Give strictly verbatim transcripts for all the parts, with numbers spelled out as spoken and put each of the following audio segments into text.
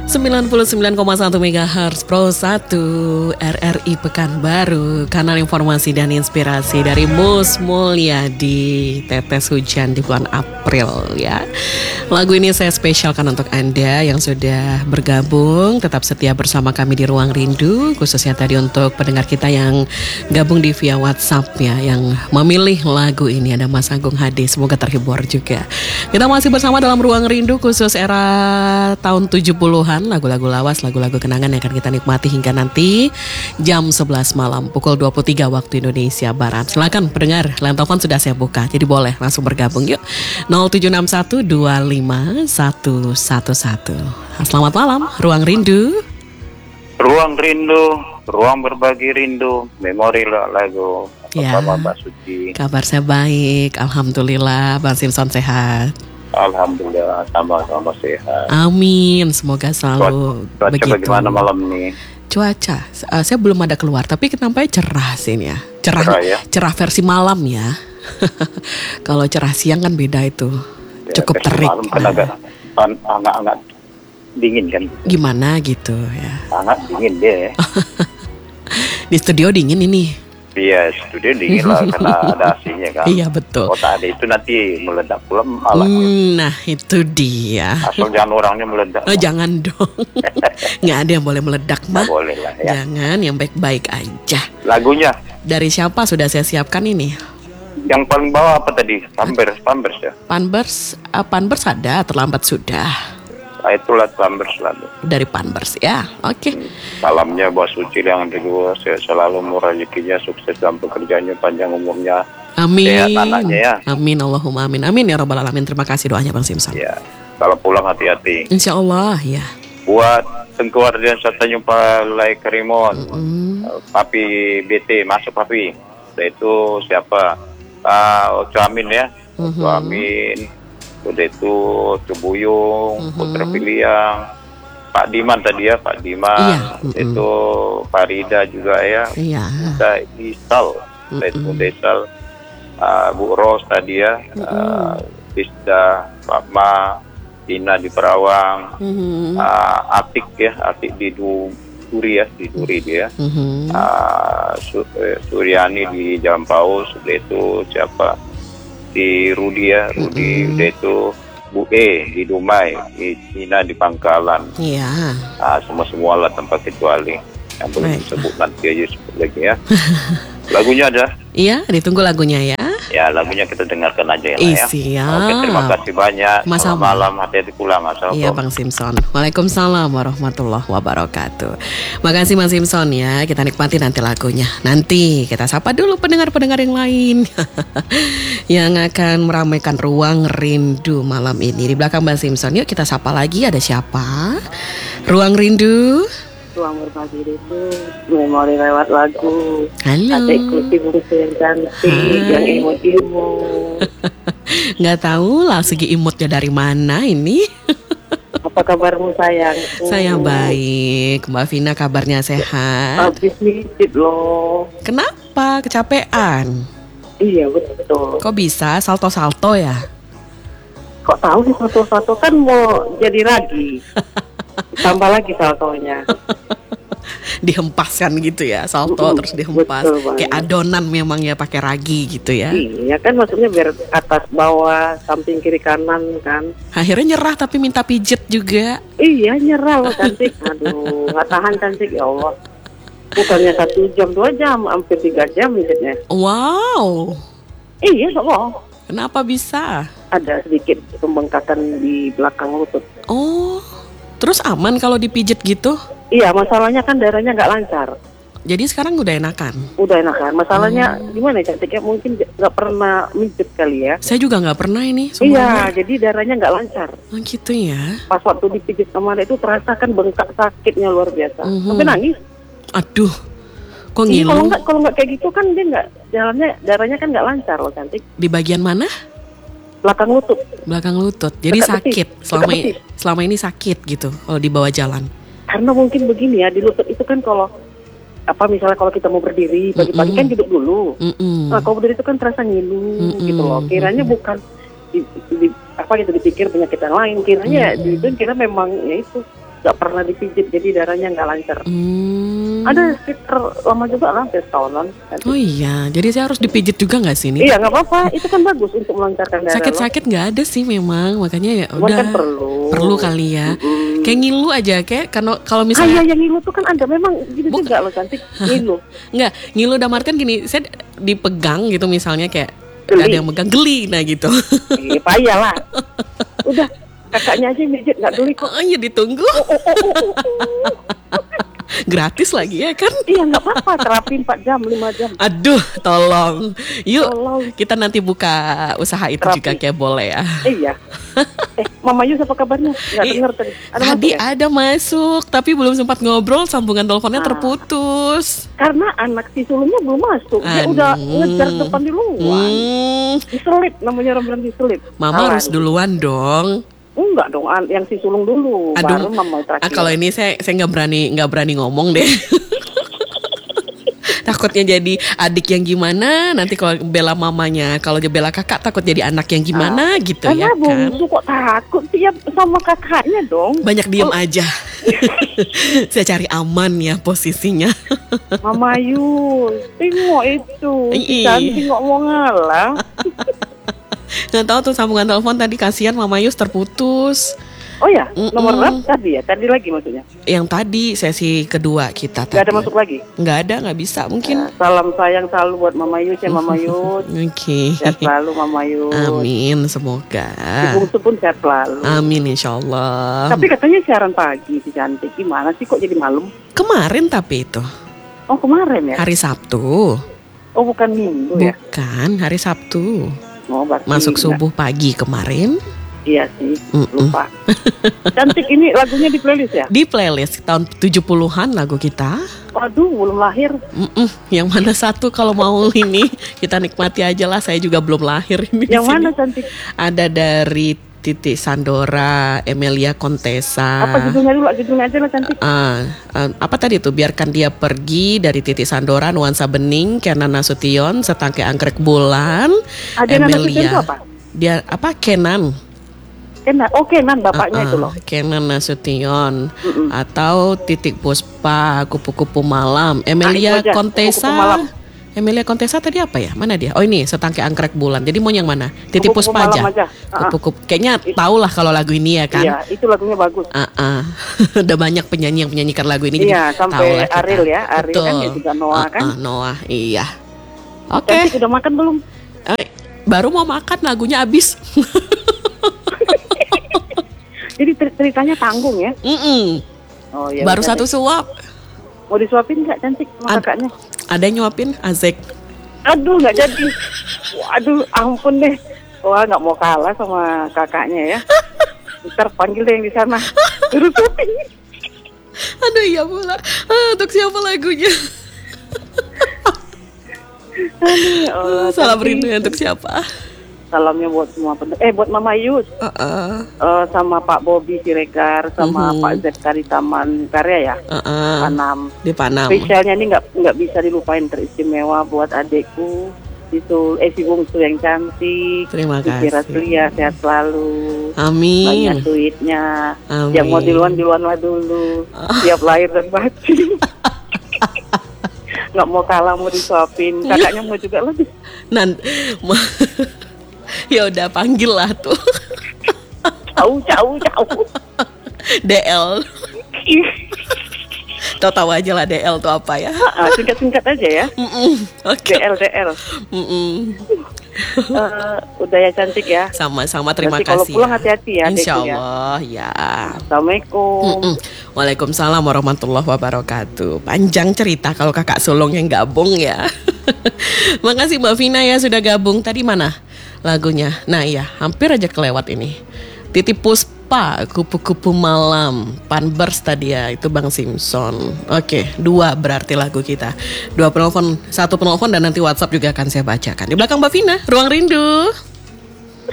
sembilan puluh sembilan koma satu megahertz Pro satu R R I Pekanbaru, kanal informasi dan inspirasi dari Mus Mulyadi. Tetes hujan di bulan April ya. Lagu ini saya spesialkan untuk Anda yang sudah bergabung, tetap setia bersama kami di Ruang Rindu, khususnya tadi untuk pendengar kita yang gabung di via WhatsApp ya, yang memilih lagu ini. Ada Mas Agung Hadi, semoga terhibur juga. Kita masih bersama dalam Ruang Rindu khusus era tahun tujuh puluhan, lagu-lagu lawas, lagu-lagu kenangan yang akan kita nikmati hingga nanti jam sebelas malam pukul dua puluh tiga waktu Indonesia Barat. Silakan pendengar, line telepon sudah saya buka, jadi boleh langsung bergabung yuk. nol tujuh enam satu dua lima satu satu satu. Selamat malam, Ruang Rindu. Ruang Rindu, ruang berbagi rindu, memori lagu. Apa Ya, kabar Mbak Suci? kabar saya baik, alhamdulillah. Bang Simpson sehat. Alhamdulillah, sama-sama sehat. Amin, semoga selalu Cuaca begitu. bagaimana malam ini? Cuaca, uh, saya belum ada keluar, tapi nampaknya cerah sih ini ya. Cerah, Cerah ya? cerah versi malam ya. Kalau cerah siang kan beda itu, Ya, cukup versi terik. malam kan agak pan- hangat-hangat dingin kan? Gimana gitu ya. Hangat dingin dia. Di studio dingin ini. Iya, studio dingin lah karena ada A C-nya kan. Iya betul. Kalau tak ada itu nanti meledak pula alatnya. Hmm, nah itu dia. Asal jangan orangnya meledak. Oh, jangan dong. Nggak ada yang boleh meledak Nggak mah. boleh lah ya. Jangan, yang baik-baik aja. Lagunya Dari siapa sudah saya siapkan ini? yang paling bawah apa tadi? Pampers, Pampers ya. Panbers, uh, Panbers ada, terlambat sudah. Nah, itulah Pampers lalu. Dari Panbers ya, oke. Salamnya buat Suci yang kedua, saya selalu murah rezekinya, sukses dalam pekerjaannya, panjang umurnya, Amin. sehat anaknya ya. Amin, Allahumma amin. Amin ya Rabbal Alamin. Terima kasih doanya Bang Simpson. Ya, kalau pulang hati-hati. Insya Allah ya. Buat Tengku Ardian serta Nyumpa Lai Karimon, Mm. uh, Papi B T masuk Papi. Udah itu siapa? Uh, Oco Amin ya, Oco Mhm. Amin. Udah itu Cebuyung, Mhm. Putra Piliang, Pak Diman tadi ya, Pak Diman. Iya, Udah mhm. itu Farida juga ya. Iya. Udah Isal, udah itu Mm-mm. Desal, uh, Bu Ros tadi ya, uh, Tisda, Pak Ma, Tina di Perawang, Mhm. uh, Atik ya, Atik di Du- Duri ya, di Duri dia. Mhm. Uh, Su- eh, Suryani di Jalan Paus, udah itu siapa? Di Rudi ya, Rudi, Mm-mm. udah itu Bu E di Dumai, di Tina di Pangkalan. Iya. Ah, semua-semua lah tanpa kecuali. Yang belum Baik. disebut nanti aja sebut lagi ya. Lagunya ada? Iya, ditunggu lagunya ya. Ya, lagunya kita dengarkan aja ya. Ih, ya. siap. Oke, terima kasih banyak. Sama-sama. Selamat malam, hati-hati pulang. Assalamualaikum. Iya Bang Simpson. Waalaikumsalam warahmatullahi wabarakatuh. Makasih Bang Simpson ya. Kita nikmati nanti lagunya. Nanti kita sapa dulu pendengar-pendengar yang lain yang akan meramaikan Ruang Rindu malam ini. Di belakang Bang Simpson, yuk kita sapa lagi. Ada siapa? Ruang Rindu. Ruang berbagi itu memori lewat lagu. Halo. Adikku bungsu yang cantik, Hai. yang imut-imut. Nggak tahu lah segi imutnya dari mana ini. Apa kabarmu sayang? Saya baik. Mbak Vina kabarnya sehat. Habis midit loh. Kenapa? Kecapean? Iya betul. Kok bisa salto-salto ya? Kok tahu sih satu-satu kan mau jadi ragi. Tambah lagi saltonya. Dihempaskan gitu ya, salto Mm-mm, terus dihempas betul banget. kayak adonan memang ya, pakai ragi gitu ya. Iya kan maksudnya biar atas bawah, samping kiri kanan kan. Akhirnya nyerah tapi minta pijet juga. Iya nyerah loh cantik. Aduh nggak tahan cantik ya Allah. Bukannya satu jam dua jam, hampir tiga jam miditnya. Wow, Iya soalnya kenapa bisa? ada sedikit pembengkakan di belakang lutut. Oh, terus aman kalau dipijet gitu? Iya, masalahnya kan darahnya nggak lancar. Jadi sekarang udah enakan. Udah enak kan? Masalahnya Oh. gimana ya cantiknya? Mungkin j- nggak pernah mijet kali ya. Saya juga nggak pernah ini Iya, semuanya. jadi darahnya nggak lancar. Oh, gitu ya. Pas waktu dipijit kemarin itu terasa kan bengkak sakitnya luar biasa. Mhm. Sampai nangis. Aduh, kok Iya, kalau ngilu? nggak kalau nggak kayak gitu kan dia nggak jalannya darahnya kan nggak lancar loh cantik. Di bagian mana? Belakang lutut. Belakang lutut. Jadi Dekat sakit. betis. Selama Dekat betis. selama ini sakit gitu kalau dibawa jalan. Karena mungkin begini ya di lutut itu kan kalau apa misalnya kalau kita mau berdiri pagi-pagi Mm-mm. kan duduk dulu. Mm-mm. Nah, kalau berdiri itu kan terasa ngilu Mm-mm. gitu loh. Kiranya bukan di, di- apa gitu dipikir penyakit yang lain. Kiranya Mm-mm. itu kira memang ya itu nggak pernah dipijit, jadi darahnya nggak lancar. Hmm. Ada sekitar lama juga lah, hampir setahunan. Oh iya, jadi saya harus dipijit juga nggak sih ini? Iya, nggak apa-apa. Itu kan bagus untuk melancarkan darah. Sakit-sakit nggak ada sih memang, makanya ya Cuman udah. kan perlu. Perlu kali ya. Mm-mm. Kayak ngilu aja, kayak kalau kalau Ah, misalnya iya, yang ngilu tuh kan ada memang gitu Buk- juga loh, cantik. Ngilu. nggak ngilu dalam artian gini, saya dipegang gitu misalnya kayak Geli. ada yang megang geli, nah gitu. Iya, payah lah. Udah, kakaknya aja yang mijit, nggak geli kok. Oh iya ditunggu. Gratis lagi ya kan? Iya, nggak apa-apa, terapi empat jam, lima jam. Aduh, tolong. Yuk, Tolong. kita nanti buka usaha itu Terapi. juga kayak boleh ya. Iya. Eh, Mama Yus apa kabarnya? Nggak Ih, dengar tadi. Ada Tadi masuk ya? ada masuk, tapi belum sempat ngobrol, sambungan teleponnya Ah. terputus. Karena anak si sulungnya belum masuk. Dia Aduh. udah ngejar depan di luar. Hmm, Diselip, namanya orang diselip. Mama Salah harus nih. duluan dong. Enggak dong, an- yang si sulung dulu. Baru Aduh, Mama terakhir. ah, kalau ini saya saya nggak berani nggak berani ngomong deh. Takutnya jadi adik yang gimana, nanti kalau bela mamanya, kalau dia bela kakak takut jadi anak yang gimana gitu ya Karena kan. bungsu kok takut sih ya sama kakaknya dong. Banyak diem Oh. aja. Saya cari aman ya posisinya. Mama Yus, tengok itu. Si Ih. cantik nggak mau ngalah. Nggak tahu tuh sambungan telepon tadi, kasihan Mama Yus terputus. Oh ya, Mm-mm. nomor berapa tadi ya? Tadi lagi maksudnya? Yang tadi sesi kedua kita tadi. Nggak ada masuk lagi? Nggak ada, nggak bisa mungkin. Ya, salam sayang selalu buat Mama Yus ya Mama Yus. Oke. Sehat selalu Mama Yus. Amin, Si semoga. bungsu pun sehat selalu. Amin insya Allah. Tapi katanya siaran pagi si cantik. Gimana sih kok jadi malam? Kemarin tapi itu Oh kemarin ya? hari Sabtu. Oh bukan minggu ya? Bukan, hari Sabtu. Oh, berarti Masuk nggak- subuh pagi kemarin. Iya sih, Mm-mm. lupa. Cantik ini lagunya di playlist ya? Di playlist tahun tujuh puluhan lagu kita. Waduh, belum lahir. Mm-mm. Yang mana satu kalau mau ini kita nikmati aja lah. Saya juga belum lahir ini. di Yang sini. mana cantik? Ada dari Titi Sandora, Emilia Contessa. Apa judulnya dulu? Judulnya aja lah cantik. Ah, ah, apa tadi tuh? Biarkan dia pergi dari Titi Sandora, Nuansa Bening, Kenan Nasution, Setangkai Anggrek Bulan, Ada yang Nasution itu Emilia. apa? Dia apa? Kenan. Kenan, oh Kenan bapaknya Ah, itu ah, loh. Kenan Nasution. Mm-mm. Atau Titik Puspa, Kupu-Kupu Malam, Emilia Ah, itu aja, Contessa. Kupu-Kupu Malam. Emilia Contessa tadi apa ya? Mana dia? Oh ini Setangkai Anggrek Bulan. Jadi mau yang mana? Titik Kupu-Kupu Puspa Malam aja. aja. Ah, ah. Kupu-kupu. Kayaknya tau lah kalau lagu ini ya kan. Iya, itu lagunya bagus. Ah, ah. Udah banyak penyanyi yang menyanyikan lagu ini. Iya, jadi sampai tahulah kita. Ariel ya. Ariel Betul. kan ya juga Noah Ah, kan. ah, Noah, iya. Oke, Cantik udah makan belum? Eh, baru mau makan lagunya habis. Jadi cer- ceritanya tanggung ya. Mm-mm. Oh iya. Baru udah satu deh. suap. Mau disuapin nggak cantik sama Ad- kakaknya? Ada yang nyuapin Azek. Aduh nggak jadi. Waduh ampun deh. Wah nggak mau kalah sama kakaknya ya. Ntar panggil deh yang di sana. Suruh suapin. Aduh iya pula. Ah, untuk siapa lagunya? Aduh, ya Allah, Salam cantik. rindu ya untuk siapa? Salamnya buat semua penduduk. Eh buat Mama Yus. Uh-uh. Eh, sama Pak Bobi Siregar, sama Mhm. Pak Zepta di Taman Karya ya. Uh-uh. Panam. Di Panam. Spesialnya ini nggak nggak bisa dilupain, teristimewa buat adekku. Itu eh si bungsu yang cantik. Terima Kira kasih. Lia sehat selalu. Banyak Amin. duitnya. Amin. Yang mau duluan duluan lah dulu. Siap lahir dan batin. Nggak mau kalah, mau disuapin. Kakaknya mau juga lebih. Nan, ya udah panggil lah tuh. Jauh jauh jauh. D L. Tahu-tahu aja lah D L tuh apa ya. Ah, singkat-singkat aja ya. Mm-mm. Oke. D L D L. Mm-mm. Eh, udah ya cantik ya. Sama-sama, terima Nanti kalau kasih. pulang hati-hati ya, Insya adekku ya. Allah ya. Assalamualaikum. Mm-mm. Waalaikumsalam warahmatullahi wabarakatuh. Panjang cerita kalau kakak sulung yang gabung ya. Makasih Mbak Vina ya sudah gabung. Tadi mana lagunya? Nah iya, hampir aja kelewat ini. Titip Puspa, Kupu-Kupu Malam, Panbers tadi ya, itu Bang Simpson. Oke, dua berarti lagu kita. Dua penelpon, satu penelpon dan nanti WhatsApp juga akan saya bacakan. Di belakang Mbak Vina, Ruang Rindu.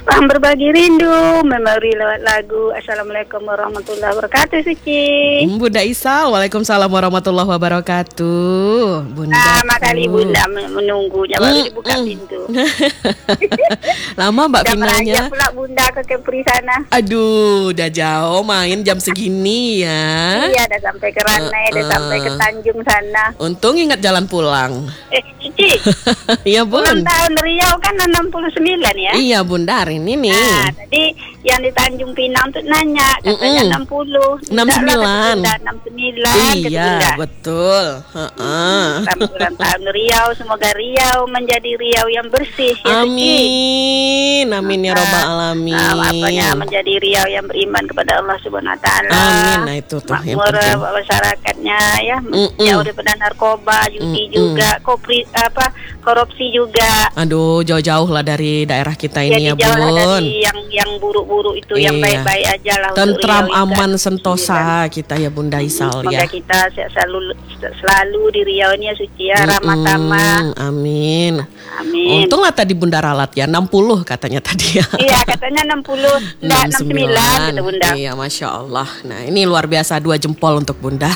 Ruang berbagi rindu, memori lewat lagu. Assalamualaikum warahmatullahi wabarakatuh, Suci. Hmm, Bunda Isal, waalaikumsalam warahmatullahi wabarakatuh. Bunda. Lama kali Bunda menunggunya, baru Mm, dibuka mm. pintu. Lama Mbak Udah Vinanya. belanja pula Bunda ke Kepri sana. Aduh, udah jauh main jam segini ya. Iya, udah sampai ke Ranai, udah Uh-uh. sampai ke Tanjung sana. Untung ingat jalan pulang. Eh, Cici, Iya ulang Bun. tahun Riau kan enam puluh sembilan ya? Iya Bunda, hari ini nih. Nah, tadi yang di Tanjung Pinang tuh nanya, katanya Mm-mm. enam puluh. enam puluh sembilan. enam puluh sembilan. Iya, betul. Heeh. Selamat ulang tahun Riau, semoga Riau menjadi Riau yang bersih. Ya, Suci. Amin. Amin ya robbal alamin. Nah, apanya menjadi Riau yang beriman kepada Allah Subhanahu wa taala. Amin. Nah itu tuh yang Makmur penting. masyarakatnya ya, Mm-mm. jauh daripada narkoba, judi Mm-mm. juga, kopri apa korupsi juga. Aduh, jauh-jauh lah dari daerah kita ini ya, Jadi jauh lah Bun. dari yang yang buruk-buruk itu, yang Iya. baik-baik aja lah. untuk Tentram, Riau juga. aman, sentosa kita ya Bunda Isal Semoga ya. kita sehat selalu selalu di Riau ini ya, Suci ya, ramah Mm-mm. tamah. Amin. Amin. Untunglah tadi Bunda ralat ya, enam puluh katanya tadi ya. Iya, katanya enam puluh, enggak enam puluh sembilan gitu Bunda. Iya, Masya Allah. Nah ini luar biasa, dua jempol untuk Bunda.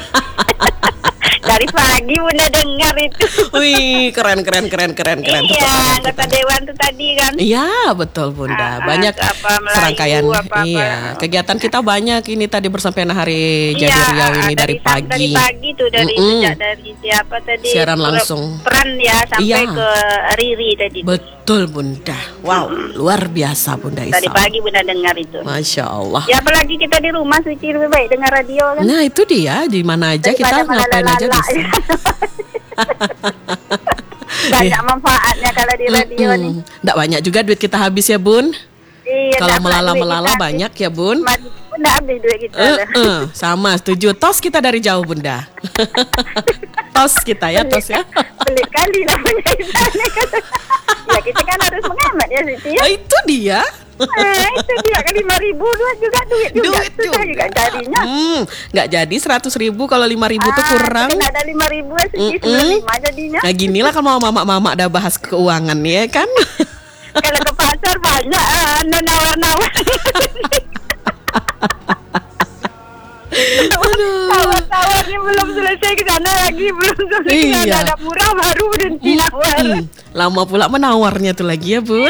Dari pagi Bunda dengar itu. Wih, keren, keren, keren, keren, keren. Tepuk Iya, tangan, tepuk anggota tangan. dewan tuh tadi kan. Iya, betul Bunda. Ah, Banyak apa, Melayu, serangkaian. apa-apa. Iya, kegiatan kita banyak ini tadi bersampaian hari Iya, Jadi Riau ini dari, dari sam- Dari pagi. pagi tuh, dari Mm-mm. sejak dari siapa tadi? Siaran per- langsung. Peran ya, sampai Iya. ke Riri tadi. tuh. Betul Bunda. Wow, luar biasa Bunda Tadi Isal. pagi Bunda dengar itu. Masya Allah. Ya apalagi kita di rumah, Suci, lebih baik dengar radio kan. Nah itu dia, di mana aja kita Daripada ngapain aja melala-lala. bisa. Banyak manfaatnya kalau di radio nih. Nggak banyak juga duit kita habis ya Bun. Iya, Kalau nggak duit melala-melala kita banyak ya Bun. habis. Pun nggak habis duit kita. Eh, eh, sama, setuju. Tos kita dari jauh Bunda. Tos kita ya, tos ya. Pelit kali namanya di sana kan. Ya kita kan harus mengamat ya, Suci ya. Oh, itu dia. Eh, itu dia kan lima ribu duit juga duit juga. Duit Susah juga carinya. Hmm, nggak jadi seratus ribu kalau lima ribu tuh kurang. Kena ada lima ribu ya, Suci, Mm-mm. sembilan lima jadinya. Nah ginilah kalau mama-mama udah bahas keuangan ya kan. Kalau ke pasar banyak ah, nawar-nawar. Tawar-tawarnya belum selesai ke sana lagi, belum selesai ke sana. Iya. Ada murah baru berhenti nawar. Hmm, lama pula menawarnya tuh lagi ya Bun.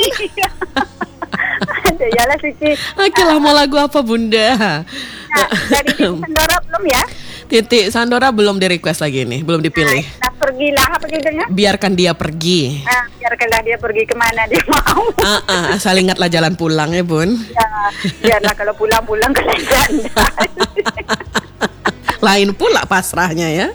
Ada yalah, Suci. Oke lah, mau lagu apa Bunda? Nah, dari Titi Sandora belum ya? Titik Sandora belum di request lagi nih, belum dipilih. Nah, pergilah apa judulnya? Biarkan dia pergi. Nah, biarkanlah dia pergi kemana dia mau. Ah, ah, asal ingatlah jalan pulang ya Bun. Ya, biarlah kalau pulang-pulang ke Ganda. Lain pula pasrahnya ya.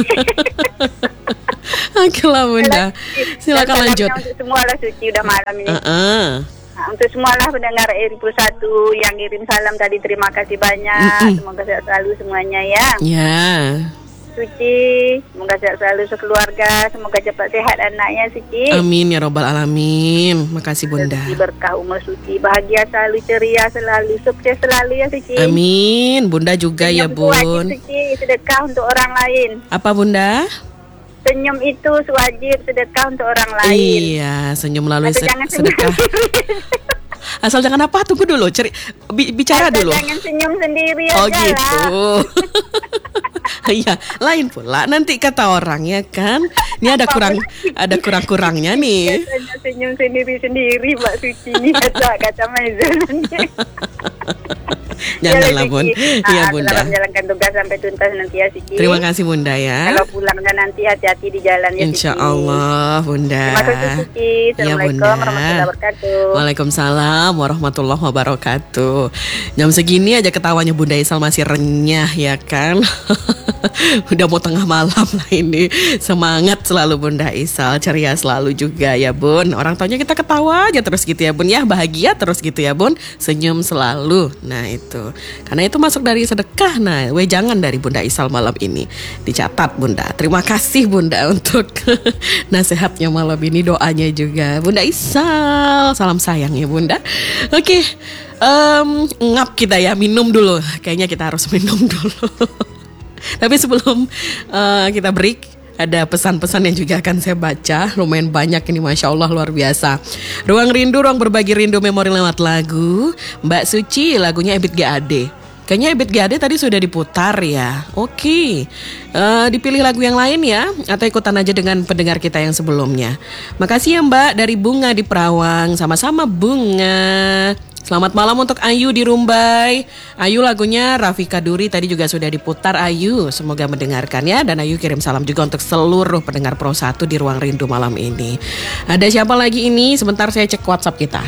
Oke lah Bunda, silakan lanjut. Untuk semua lah, Suci, udah malam ini. Ah, ah. Nah, untuk semua lah pendengar R I P satu yang kirim salam tadi, terima kasih banyak. Mm-mm. Semoga sehat selalu semuanya ya. Ya, Suci, semoga sehat selalu sekeluarga, semoga cepat sehat anaknya, Suci. amin ya robbal alamin. Makasih Bunda. Suci berkah umur, Suci, bahagia selalu, ceria selalu, sukses selalu ya, Suci. Amin. Bunda juga ya Senyum itu wajib, Bun. Suci, sedekah untuk orang lain. Apa Bunda? Senyum itu wajib sedekah untuk orang lain. Iya, senyum melalui Atau se- jangan senyum sedekah. Asal jangan apa? Tunggu dulu, ceri bi- bicara Atau dulu. jangan senyum sendiri Oh aja gitu. lah. Iya, lain pula nanti kata orang ya kan. Ini ada kurang ada kurang-kurangnya nih. Biasanya senyum sendiri-sendiri Mbak Suci ini kata kata Maizal. Janganlah Bun. Iya Bunda. Selamat menjalankan tugas sampai tuntas nanti ya, Suci. Terima kasih Bunda ya. Kalau pulang dan nanti hati-hati di jalan ya, Insya Suci. Allah Bunda. Terima kasih, Suci. Iya, Assalamualaikum Bunda. warahmatullahi wabarakatuh. Waalaikumsalam warahmatullahi wabarakatuh. Jam segini aja ketawanya Bunda Isal masih renyah ya kan. Udah mau tengah malam lah ini. Semangat selalu Bunda Isal, ceria selalu juga ya Bun. Orang tuanya kita ketawa aja terus gitu ya Bun ya, bahagia terus gitu ya Bun. Senyum selalu. Nah itu, karena itu masuk dari sedekah. Nah wejangan dari Bunda Isal malam ini dicatat Bunda. Terima kasih Bunda untuk nasihatnya malam ini, doanya juga Bunda Isal. Salam sayang ya Bunda. Oke, em, ngap kita ya, minum dulu. Kayaknya kita harus minum dulu. Tapi sebelum uh, kita break, Ada pesan-pesan yang juga akan saya baca. Lumayan banyak ini, Masya Allah, luar biasa. Ruang Rindu, ruang berbagi rindu memori lewat lagu. Mbak Suci, lagunya Ebit G A D. Kayaknya Ebit G A D tadi sudah diputar ya. Oke, uh, dipilih lagu yang lain ya, atau ikutan aja dengan pendengar kita yang sebelumnya. Makasih ya Mbak dari Bunga di Perawang. Sama-sama Bunga. Selamat malam untuk Ayu di Rumbai. Ayu, lagunya Rafika Duri tadi juga sudah diputar Ayu. Semoga mendengarkan ya. Dan Ayu kirim salam juga untuk seluruh pendengar Pro satu di Ruang Rindu malam ini. Ada siapa lagi ini? Sebentar saya cek WhatsApp kita.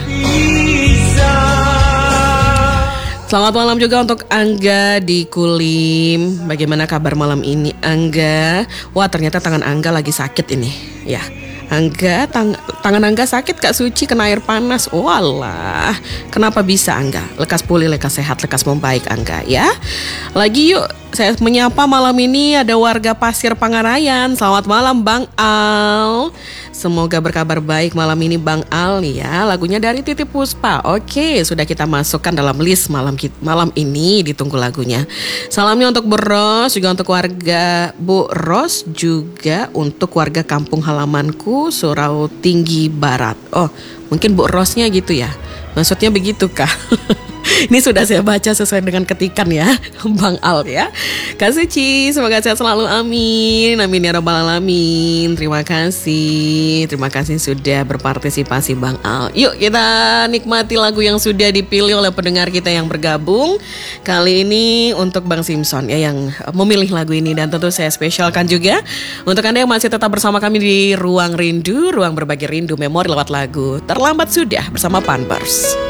Selamat malam juga untuk Angga di Kulim. Bagaimana kabar malam ini Angga? Wah, ternyata tangan Angga lagi sakit ini. Ya, Angga, tang- tangan Angga sakit Kak Suci, kena air panas. Walah, kenapa bisa Angga? Lekas pulih, lekas sehat, lekas membaik Angga ya. Lagi yuk, saya menyapa malam ini ada warga Pasir Pangarayan. Selamat malam Bang Al. Semoga berkabar baik malam ini Bang Al ya. Lagunya dari Titi Puspa. Oke, sudah kita masukkan dalam list malam malam ini. Ditunggu lagunya. Salamnya untuk Bu Ros, juga untuk warga Bu Ros, juga untuk warga kampung halamanku Surau Tinggi Barat. Oh, mungkin Bu Rosnya gitu ya. Maksudnya begitu kah? Ini sudah saya baca sesuai dengan ketikan ya, Bang Al ya. Kak Suci, semoga sehat selalu, amin. Amin ya rabbal alamin. Terima kasih. Terima kasih sudah berpartisipasi Bang Al. Yuk kita nikmati lagu yang sudah dipilih oleh pendengar kita yang bergabung. Kali ini untuk Bang Simpson ya yang memilih lagu ini. Dan tentu saya spesialkan juga untuk Anda yang masih tetap bersama kami di Ruang Rindu, ruang berbagi rindu memori lewat lagu. Terlambat sudah bersama Panbers.